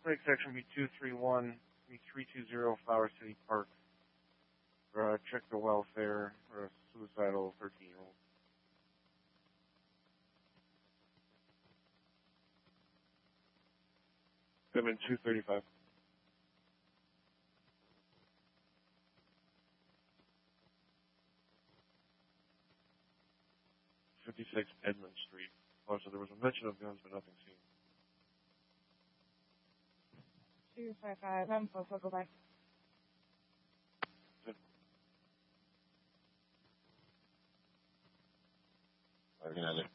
Lake section be 231, be 320 Flower City Park. Check the welfare for a suicidal 13-year-old. I'm in 235. 56 Edmund Street. Also, there was a mention of guns, but nothing seen. 255, I'm close, I'll go back. Looking at it.